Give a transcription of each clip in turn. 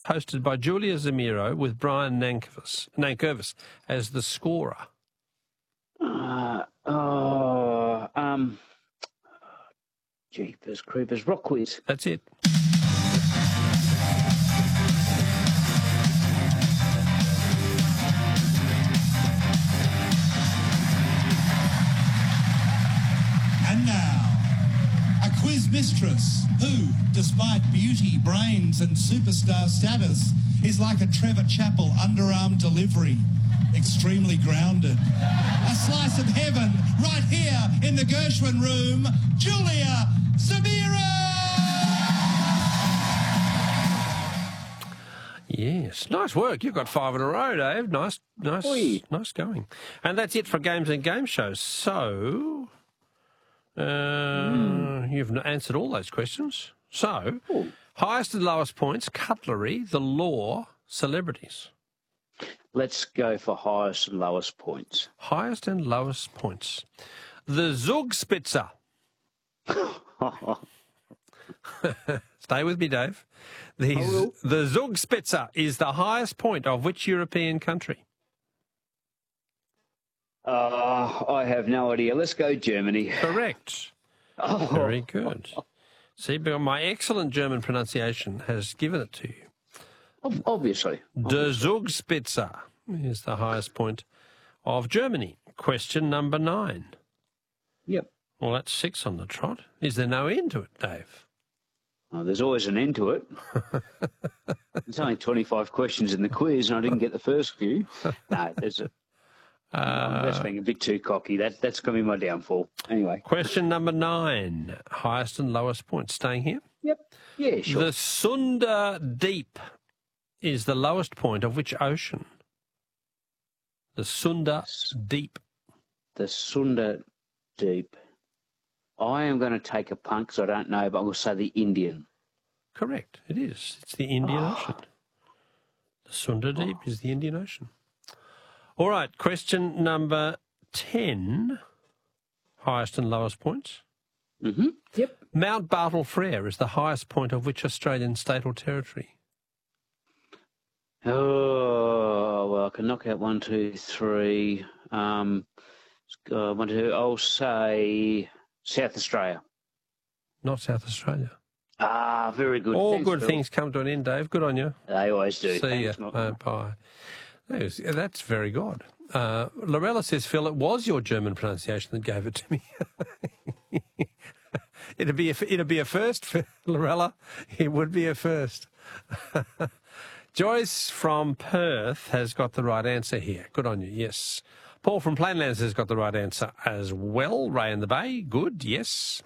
hosted by Julia Zemiro with Brian Nankervis as the scorer? Jeepers Creepers, Rock Quiz. That's it. And now, a quiz mistress who, despite beauty, brains and superstar status, is like a Trevor Chappell underarm delivery. Extremely grounded. A slice of heaven right here in the Gershwin room, Julia Zemiro! Yes, nice work. You've got 5 in a row, Dave. Nice going. And that's it for Games and Game Shows. So, you've answered all those questions. So, highest and lowest points, cutlery, the law, celebrities. Let's go for highest and lowest points. Highest and lowest points. The Zugspitze. Stay with me, Dave. The Zugspitze is the highest point of which European country? I have no idea. Let's go Germany. Correct. Very good. See, my excellent German pronunciation has given it to you. Obviously. Der Zugspitze is the highest point of Germany. Question number 9. Yep. Well, that's 6 on the trot. Is there no end to it, Dave? Oh, there's always an end to it. There's only 25 questions in the quiz, and I didn't get the first few. No, there's a... that's being a bit too cocky. That's going to be my downfall. Anyway. Question number 9. Highest and lowest points. Staying here? Yep. Yeah, sure. The Sunda Deep is the lowest point of which ocean? The Sunda Deep. The Sunda Deep. I am going to take a punt because I don't know, but I'm going to say the Indian. Correct. It is. It's the Indian Ocean. The Sunda Deep is the Indian Ocean. All right. Question number 10. Highest and lowest points. Mm-hmm. Yep. Mount Bartle Frere is the highest point of which Australian state or territory? Oh, well, I can knock out 1, 2, 3. 1, 2. I'll say South Australia. Not South Australia. Ah, very good. All Thanks, good Phil. things come to an end, Dave. Good on you. They always do. See ya. Bye. That's very good. Lorella says, Phil, it was your German pronunciation that gave it to me. It'd be a first, Lorella. It would be a first. Joyce from Perth has got the right answer here. Good on you, yes. Paul from Plainlands has got the right answer as well. Ray in the Bay, good, yes.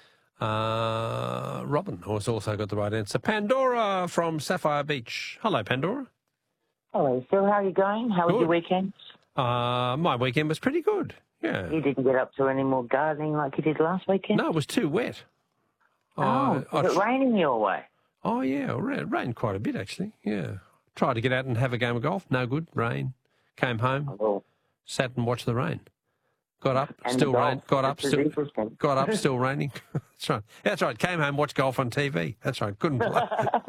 Robin has also got the right answer. Pandora from Sapphire Beach. Hello, Pandora. Hello, Phil. How are you going? How was your weekend? My weekend was pretty good, yeah. You didn't get up to any more gardening like you did last weekend? No, it was too wet. Was it raining your way? Oh, yeah, it rained quite a bit, actually, yeah. Tried to get out and have a game of golf. No good, rain. Came home, sat and watched the rain. Got up, still rain. Got up, still raining. That's right. That's right. Came home, watched golf on TV. That's right. Couldn't play.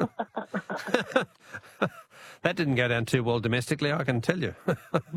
That didn't go down too well domestically, I can tell you.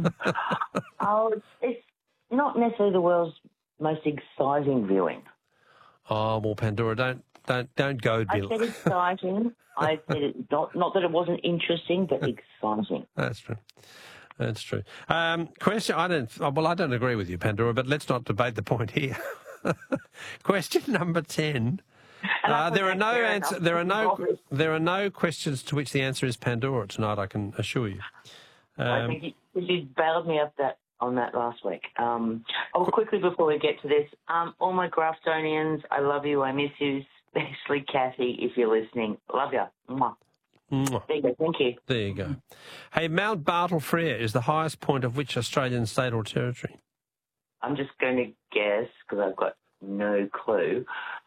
It's not necessarily the world's most exciting viewing. Oh, well, Pandora, don't go, Bill. I said exciting. I said it, not that it wasn't interesting, but exciting. That's true. That's true. Question. I don't agree with you, Pandora, but let's not debate the point here. Question number 10. There are no questions to which the answer is Pandora tonight, I can assure you. I think you bailed me up on that last week. Quickly before we get to this, all my Grafstonians, I love you, I miss you, especially Kathy, if you're listening. Love you. Mwah. Mwah. There you go. Thank you. There you go. Hey, Mount Bartle Frere is the highest point of which Australian state or territory? I'm just going to guess because I've got no clue.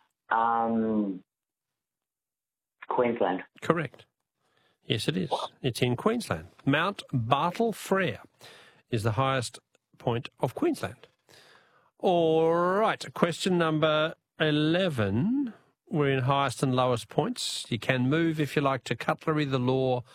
Queensland. Correct. Yes, it is. It's in Queensland. Mount Bartle Frere is the highest point of Queensland. All right. Question number 11. We're in highest and lowest points. You can move, if you like, to cutlery, the law,